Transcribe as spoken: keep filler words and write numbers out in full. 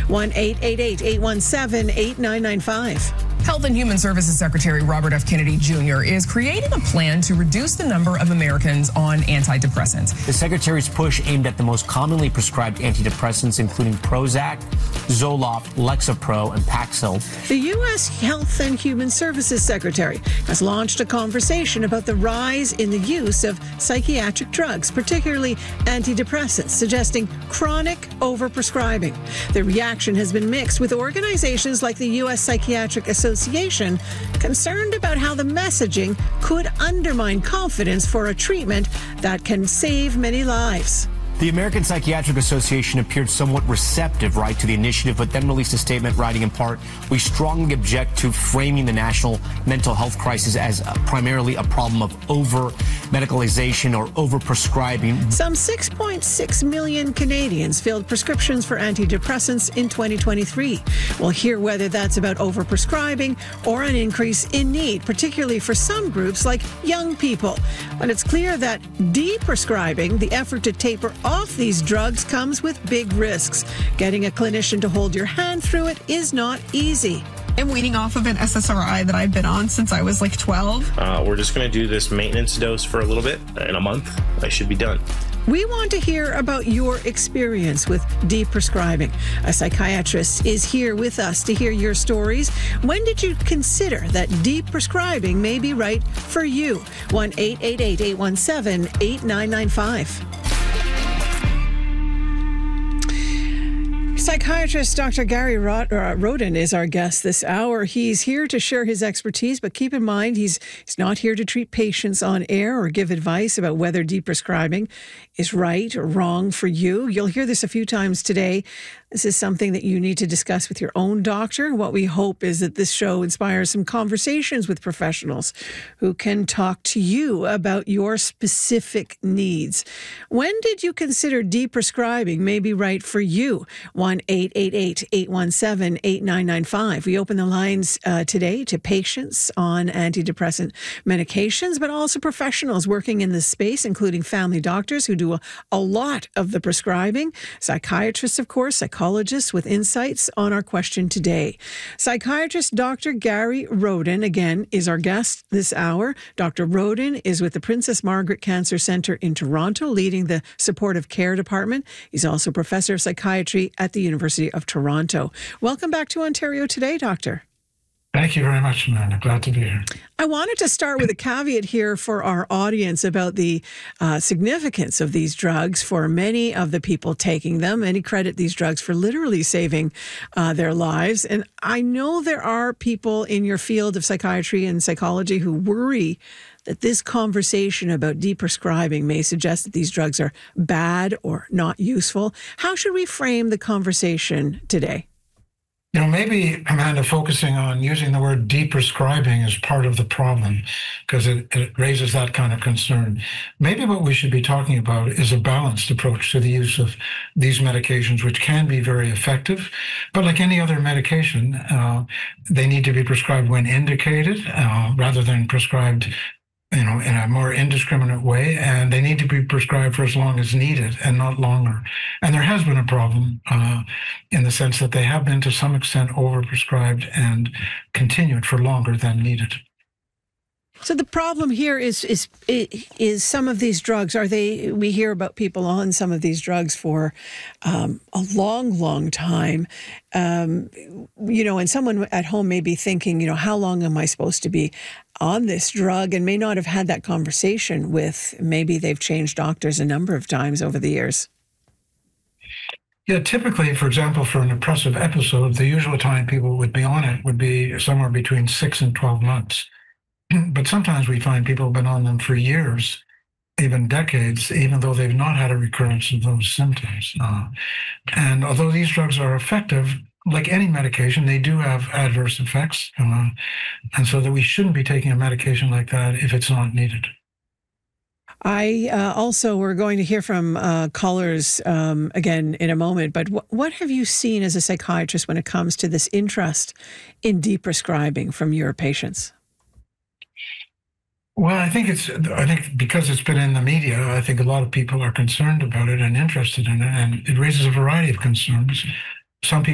one eight eight eight, eight one seven, eight nine nine five. Health and Human Services Secretary Robert F. Kennedy Junior is creating a plan to reduce the number of Americans on antidepressants. The secretary's push aimed at the most commonly prescribed antidepressants, including Prozac, Zoloft, Lexapro, and Paxil. The U S Health and Human Services Secretary has launched a conversation about the rise in the use of psychiatric drugs, particularly antidepressants, suggesting chronic overprescribing. The reaction has been mixed, with organizations like the U S Psychiatric Association concerned about how the messaging could undermine confidence for a treatment that can save many lives. The American Psychiatric Association appeared somewhat receptive, right, to the initiative, but then released a statement writing in part, "We strongly object to framing the national mental health crisis as a, primarily a problem of over-medicalization or over-prescribing." Some six point six million Canadians filled prescriptions for antidepressants in twenty twenty-three. We'll hear whether that's about over-prescribing or an increase in need, particularly for some groups like young people. But it's clear that de-prescribing, the effort to taper off these drugs, comes with big risks. Getting a clinician to hold your hand through it is not easy. I'm weaning off of an S S R I that I've been on since I was like twelve. Uh, we're just going to do this maintenance dose for a little bit. In a month, I should be done. We want to hear about your experience with de-prescribing. A psychiatrist is here with us to hear your stories. When did you consider that de-prescribing may be right for you? one eight eight eight, eight one seven, eight nine nine five. Psychiatrist Doctor Gary Rodin is our guest this hour. He's here to share his expertise, but keep in mind he's, he's not here to treat patients on air or give advice about whether de-prescribing is right or wrong for you. You'll hear this a few times today. This is something that you need to discuss with your own doctor. What we hope is that this show inspires some conversations with professionals who can talk to you about your specific needs. When did you consider de-prescribing may be right for you? one eight eight eight, eight one seven, eight nine nine five. We open the lines uh, today to patients on antidepressant medications, but also professionals working in this space, including family doctors who do a, a lot of the prescribing, psychiatrists, of course, psychologists with insights on our question today. Psychiatrist Doctor Gary Rodin, again, is our guest this hour. Doctor Rodin is with the Princess Margaret Cancer Centre in Toronto, leading the supportive care department. He's also professor of psychiatry at the University of Toronto. Welcome back to Ontario Today, Doctor. Thank you very much, Amanda. Glad to be here. I wanted to start with a caveat here for our audience about the uh, significance of these drugs for many of the people taking them. Many credit these drugs for literally saving uh, their lives. And I know there are people in your field of psychiatry and psychology who worry that this conversation about de-prescribing may suggest that these drugs are bad or not useful. How should we frame the conversation today? You know, maybe, Amanda, focusing on using the word de-prescribing is part of the problem because it, it raises that kind of concern. Maybe what we should be talking about is a balanced approach to the use of these medications, which can be very effective. But like any other medication, uh, they need to be prescribed when indicated uh, rather than prescribed you know, in a more indiscriminate way, and they need to be prescribed for as long as needed and not longer. And there has been a problem uh, in the sense that they have been to some extent overprescribed and continued for longer than needed. So the problem here is is is some of these drugs, are they, we hear about people on some of these drugs for um, a long, long time, um, you know, and someone at home may be thinking, you know, how long am I supposed to be on this drug, and may not have had that conversation with, maybe they've changed doctors a number of times over the years. Yeah, typically, for example, for an depressive episode, the usual time people would be on it would be somewhere between six and twelve months. But sometimes we find people have been on them for years, even decades, even though they've not had a recurrence of those symptoms. Uh, and although these drugs are effective, like any medication, they do have adverse effects. Uh, and so that we shouldn't be taking a medication like that if it's not needed. I uh, also, we're going to hear from uh, callers um, again in a moment, but wh- what have you seen as a psychiatrist when it comes to this interest in de-prescribing from your patients? Well, I think it's, I think because it's been in the media, I think a lot of people are concerned about it and interested in it, and it raises a variety of concerns. Some people